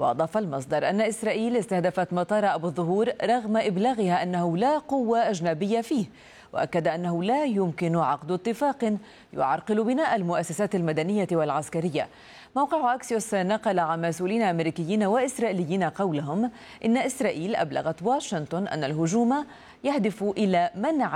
وأضاف المصدر أن إسرائيل استهدفت مطار أبو الظهور رغم إبلاغها أنه لا قوة أجنبية فيه، وأكد أنه لا يمكن عقد اتفاق يعرقل بناء المؤسسات المدنية والعسكرية. موقع أكسيوس نقل عن مسؤولين أمريكيين وإسرائيليين قولهم إن إسرائيل أبلغت واشنطن أن الهجوم يهدف إلى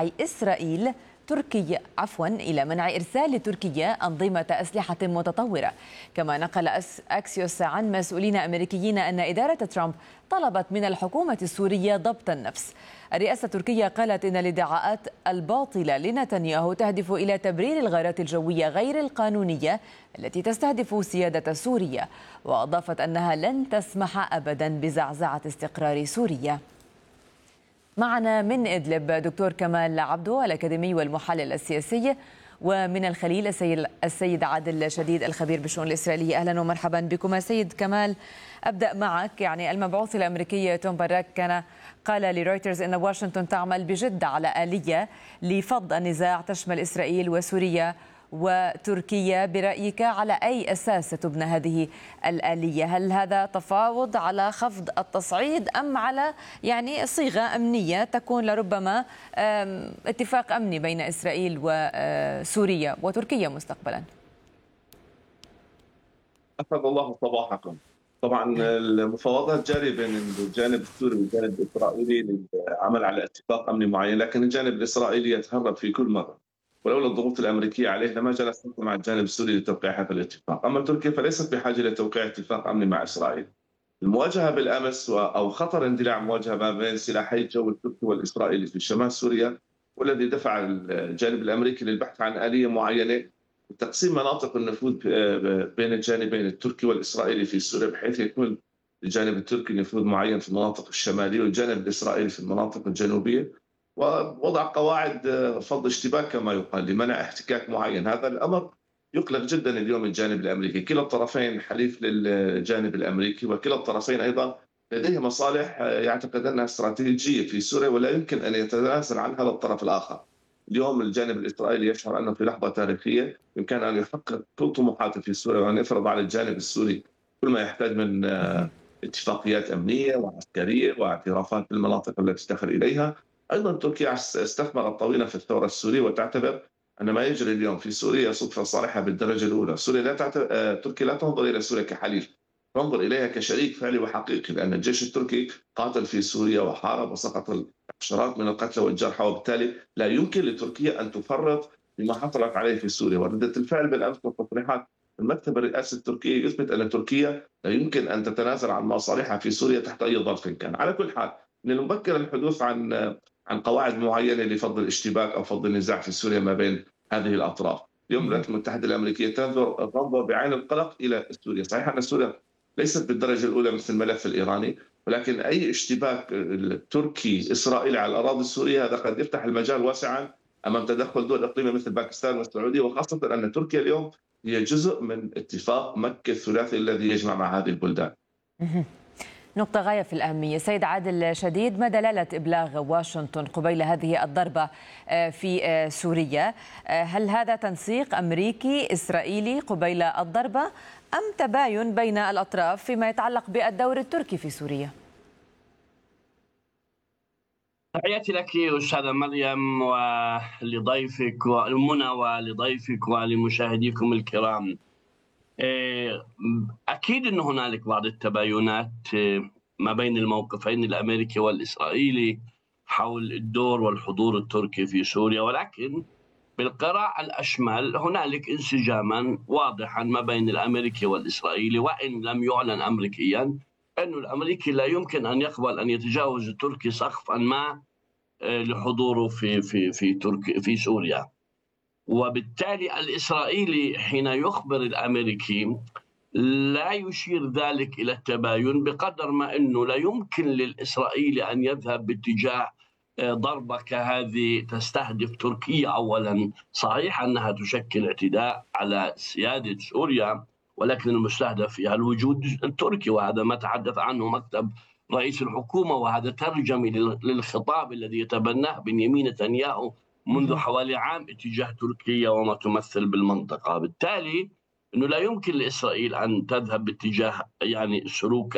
إلى منع إرسال تركيا أنظمة أسلحة متطورة. كما نقل أكسيوس عن مسؤولين أمريكيين أن إدارة ترامب طلبت من الحكومة السورية ضبط النفس. الرئاسة التركية قالت إن الادعاءات الباطلة لنتنياهو تهدف إلى تبرير الغارات الجوية غير القانونية التي تستهدف سيادة سوريا، وأضافت أنها لن تسمح أبدا بزعزعة استقرار سوريا. معنا من إدلب دكتور كمال عبدو الأكاديمي والمحلل السياسي، ومن الخليل السيد عادل شديد الخبير بالشؤون الإسرائيلية. أهلا ومرحبا بكم سيد كمال. أبدأ معك. المبعوث الأمريكي توم باراك كان قال لرويترز أن واشنطن تعمل بجد على آلية لفض النزاع تشمل إسرائيل وسوريا وتركيا. برأيك على أي أساس تبنى هذه الآلية؟ هل هذا تفاوض على خفض التصعيد أم على صيغة أمنية تكون لربما اتفاق أمني بين إسرائيل وسوريا وتركيا مستقبلا؟ أسعد الله صباحكم. طبعا المفاوضات جارية بين الجانب السوري والجانب الإسرائيلي للعمل على اتفاق أمني معين، لكن الجانب الإسرائيلي يتهرب في كل مرة، ولولا الضغوط الأمريكية عليه لما جلس مع الجانب السوري لتوقيع هذا الاتفاق. أما تركيا فليست بحاجة لتوقيع اتفاق أمني مع إسرائيل. المواجهة بالأمس أو خطر اندلاع مواجهة ما بين سلاحي الجو التركي والإسرائيلي في شمال سوريا، والذي دفع الجانب الأمريكي للبحث عن آلية معينة وتقسيم مناطق النفوذ بين الجانبين التركي والإسرائيلي في سوريا، بحيث يكون الجانب التركي نفوذ معين في المناطق الشمالية والجانب الإسرائيلي في المناطق الجنوبية، ووضع قواعد فض اشتباك كما يقال لمنع احتكاك معين. هذا الأمر يقلق جدا اليوم الجانب الأمريكي. كلا الطرفين حليف للجانب الأمريكي، وكلا الطرفين أيضا لديه مصالح يعتقد أنها استراتيجية في سوريا ولا يمكن أن يتنازل عنها للطرف الآخر. اليوم الجانب الإسرائيلي يشعر أنه في لحظة تاريخية يمكن أن يحقق كل طموحاته في سوريا، وأن يفرض على الجانب السوري كل ما يحتاج من اتفاقيات أمنية وعسكرية واعترافات بالمناطق التي تدخل إليها. أيضا تركيا استثمرت طويلا في الثورة السورية، وتعتبر أن ما يجري اليوم في سوريا صدفة صالحة بالدرجة الأولى. تركيا لا تنظر إلى سوريا كحليف، تنظر إليها كشريك فعلي وحقيقي، لأن الجيش التركي قاتل في سوريا وحارب وسقط عشرات من القتلى والجرحى، وبالتالي لا يمكن لتركيا أن تفرط بما حصلت عليه في سوريا. وردة الفعل بالأمس والتصريحات المكتب الرئاسي التركي يثبت أن تركيا لا يمكن أن تتنازل عن مصالحها في سوريا تحت أي ظرف كان. على كل حال، من المبكر الحدوث عن قواعد معينة لفض الاشتباك أو فض النزاع في سوريا ما بين هذه الأطراف. اليوم الولايات المتحدة الأمريكية تنظر بعين القلق إلى سوريا. صحيح أن سوريا ليست بالدرجة الأولى مثل الملف الإيراني، ولكن أي اشتباك تركي إسرائيلي على الأراضي السورية هذا قد يفتح المجال واسعا أمام تدخل دول إقليمية مثل باكستان والسعودية، وخاصة أن تركيا اليوم هي جزء من اتفاق مكة الثلاثي الذي يجمع مع هذه البلدان. نقطة غاية في الأهمية. سيد عادل شديد، ما دلالة إبلاغ واشنطن قبيل هذه الضربة في سوريا؟ هل هذا تنسيق أمريكي إسرائيلي قبيل الضربة أم تباين بين الأطراف فيما يتعلق بالدور التركي في سوريا؟ تحياتي لك أستاذة مريم ولضيفك ومنى ولضيفك ولمشاهديكم الكرام. أكيد أن هنالك بعض التباينات ما بين الموقفين الأمريكي والإسرائيلي حول الدور والحضور التركي في سوريا، ولكن بالقراءة الأشمل هنالك انسجاما واضحا ما بين الأمريكي والإسرائيلي، وإن لم يعلن أمريكيا أن الأمريكي لا يمكن أن يقبل أن يتجاوز التركي سقفا ما لحضوره في سوريا. وبالتالي الإسرائيلي حين يخبر الأمريكي لا يشير ذلك إلى التباين بقدر ما أنه لا يمكن للإسرائيلي أن يذهب باتجاه ضربة كهذه تستهدف تركيا. أولا صحيح أنها تشكل اعتداء على سيادة سوريا، ولكن المستهدف فيها الوجود التركي، وهذا ما تحدث عنه مكتب رئيس الحكومة، وهذا ترجمة للخطاب الذي يتبناه بنيامين نتنياهو منذ حوالي عام اتجاه تركيا وما تمثل بالمنطقة. بالتالي أنه لا يمكن لإسرائيل أن تذهب باتجاه سلوك